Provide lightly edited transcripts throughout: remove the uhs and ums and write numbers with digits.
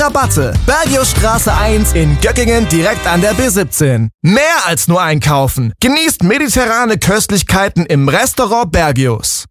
Rabatte. Bergiusstraße 1 in Göckingen direkt an der B17. Mehr als nur einkaufen. Genießt mediterrane Köstlichkeiten im Restaurant Bergius.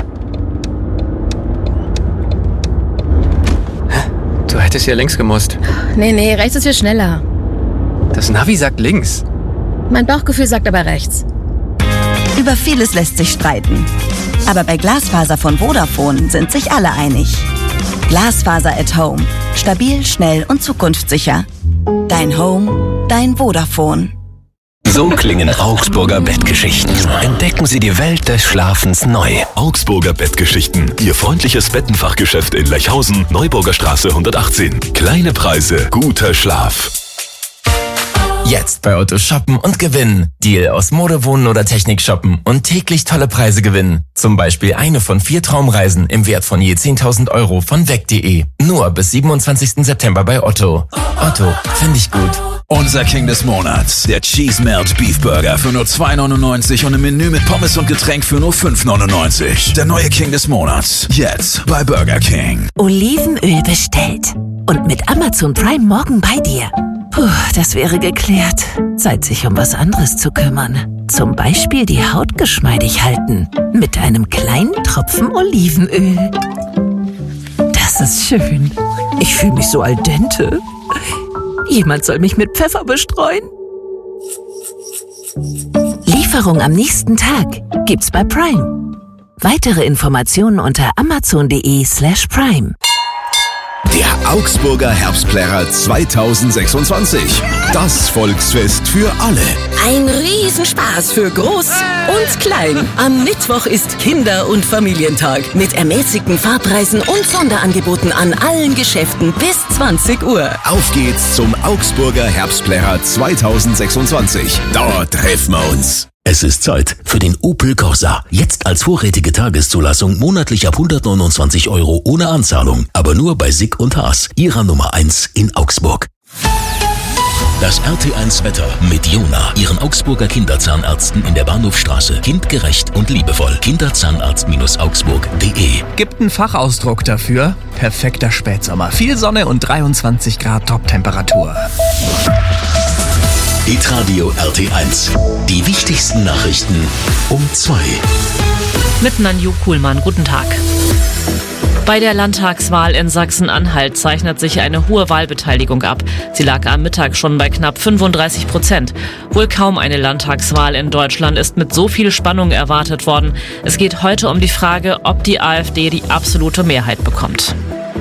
Du hättest hier links gemusst. Nee, rechts ist viel schneller. Das Navi sagt links. Mein Bauchgefühl sagt aber rechts. Über vieles lässt sich streiten. Aber bei Glasfaser von Vodafone sind sich alle einig. Glasfaser at Home. Stabil, schnell und zukunftssicher. Dein Home, dein Vodafone. So klingen Augsburger Bettgeschichten. Entdecken Sie die Welt des Schlafens neu. Augsburger Bettgeschichten. Ihr freundliches Bettenfachgeschäft in Lechhausen, Neuburger Straße 118. Kleine Preise, guter Schlaf. Jetzt bei Otto shoppen und gewinnen. Deal aus Mode, Wohnen oder Technik shoppen und täglich tolle Preise gewinnen. Zum Beispiel eine von 4 Traumreisen im Wert von je 10.000 Euro von weg.de. Nur bis 27. September bei Otto. Otto, finde ich gut. Unser King des Monats, der Cheese Melt Beef Burger für nur 2,99 und im Menü mit Pommes und Getränk für nur 5,99. Der neue King des Monats, jetzt bei Burger King. Olivenöl bestellt und mit Amazon Prime morgen bei dir. Puh, das wäre geklärt. Zeit, sich um was anderes zu kümmern. Zum Beispiel die Haut geschmeidig halten. Mit einem kleinen Tropfen Olivenöl. Das ist schön. Ich fühle mich so al dente. Jemand soll mich mit Pfeffer bestreuen. Lieferung am nächsten Tag gibt's bei Prime. Weitere Informationen unter amazon.de/prime. Der Augsburger Herbstplärrer 2026. Das Volksfest für alle. Ein Riesenspaß für Groß und Klein. Am Mittwoch ist Kinder- und Familientag mit ermäßigten Fahrpreisen und Sonderangeboten an allen Geschäften bis 20 Uhr. Auf geht's zum Augsburger Herbstplärrer 2026. Dort treffen wir uns. Es ist Zeit für den Opel Corsa. Jetzt als vorrätige Tageszulassung monatlich ab 129 Euro ohne Anzahlung. Aber nur bei Sick und Haas, Ihrer Nummer 1 in Augsburg. Das RT1 Wetter mit Jona, Ihren Augsburger Kinderzahnärzten in der Bahnhofstraße. Kindgerecht und liebevoll. Kinderzahnarzt-augsburg.de. Gibt einen Fachausdruck dafür. Perfekter Spätsommer. Viel Sonne und 23 Grad Top-Temperatur. Hitradio RT1. Die wichtigsten Nachrichten um 2. Mit Nanju Kuhlmann. Guten Tag. Bei der Landtagswahl in Sachsen-Anhalt zeichnet sich eine hohe Wahlbeteiligung ab. Sie lag am Mittag schon bei knapp 35%. Wohl kaum eine Landtagswahl in Deutschland ist mit so viel Spannung erwartet worden. Es geht heute um die Frage, ob die AfD die absolute Mehrheit bekommt.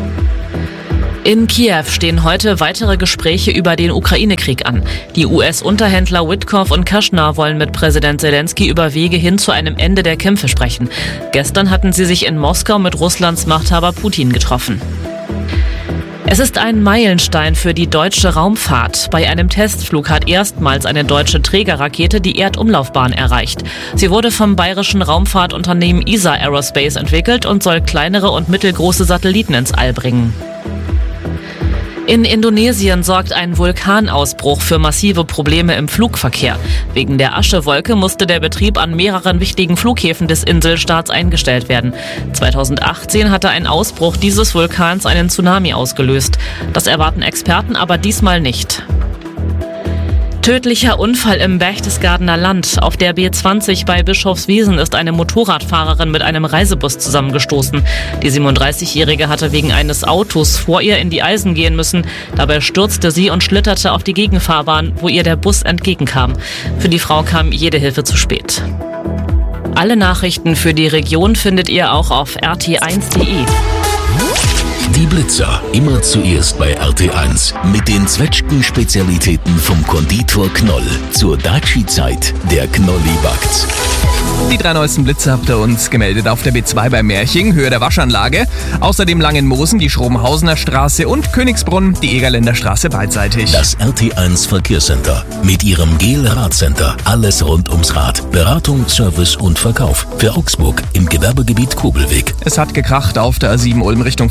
In Kiew stehen heute weitere Gespräche über den Ukraine-Krieg an. Die US-Unterhändler Witkoff und Kushner wollen mit Präsident Zelensky über Wege hin zu einem Ende der Kämpfe sprechen. Gestern hatten sie sich in Moskau mit Russlands Machthaber Putin getroffen. Es ist ein Meilenstein für die deutsche Raumfahrt. Bei einem Testflug hat erstmals eine deutsche Trägerrakete die Erdumlaufbahn erreicht. Sie wurde vom bayerischen Raumfahrtunternehmen ESA Aerospace entwickelt und soll kleinere und mittelgroße Satelliten ins All bringen. In Indonesien sorgt ein Vulkanausbruch für massive Probleme im Flugverkehr. Wegen der Aschewolke musste der Betrieb an mehreren wichtigen Flughäfen des Inselstaats eingestellt werden. 2018 hatte ein Ausbruch dieses Vulkans einen Tsunami ausgelöst. Das erwarten Experten aber diesmal nicht. Tödlicher Unfall im Berchtesgadener Land. Auf der B20 bei Bischofswiesen ist eine Motorradfahrerin mit einem Reisebus zusammengestoßen. Die 37-Jährige hatte wegen eines Autos vor ihr in die Eisen gehen müssen. Dabei stürzte sie und schlitterte auf die Gegenfahrbahn, wo ihr der Bus entgegenkam. Für die Frau kam jede Hilfe zu spät. Alle Nachrichten für die Region findet ihr auch auf rt1.de. Die Blitzer, immer zuerst bei RT1. Mit den Zwetschgen-Spezialitäten vom Konditor Knoll. Zur Daci-Zeit, der Knolli backt's. Die 3 neuesten Blitze habt ihr uns gemeldet auf der B2 bei Merching, Höhe der Waschanlage. Außerdem Langenmosen, die Schrobenhausener Straße und Königsbrunn, die Egerländer Straße beidseitig. Das RT1 Verkehrscenter mit ihrem Gel-Radcenter. Alles rund ums Rad. Beratung, Service und Verkauf. Für Augsburg im Gewerbegebiet Kobelweg. Es hat gekracht auf der A7 Ulm Richtung Füssen zwischen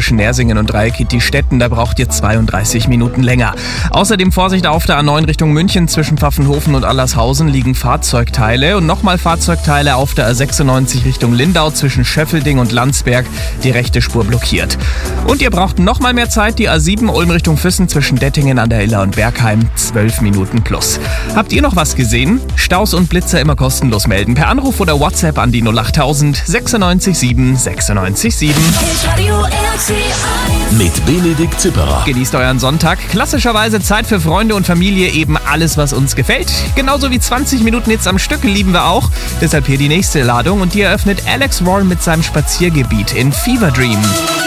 zwischen Nersingen und Dreikitti-Stetten, da braucht ihr 32 Minuten länger. Außerdem Vorsicht auf der A9 Richtung München zwischen Pfaffenhofen und Allershausen liegen Fahrzeugteile und nochmal Fahrzeugteile auf der A96 Richtung Lindau zwischen Schöffelding und Landsberg, die rechte Spur blockiert. Und ihr braucht nochmal mehr Zeit, die A7 Ulm Richtung Füssen zwischen Dettingen an der Iller und Bergheim, 12 Minuten plus. Habt ihr noch was gesehen? Staus und Blitzer immer kostenlos melden per Anruf oder WhatsApp an die 08000 96 7 96 7. Mit Benedikt Zipperer. Genießt euren Sonntag. Klassischerweise Zeit für Freunde und Familie, eben alles, was uns gefällt. Genauso wie 20 Minuten Hits am Stück lieben wir auch. Deshalb hier die nächste Ladung und die eröffnet Alex Warren mit seinem Spaziergebiet in Fever Dream.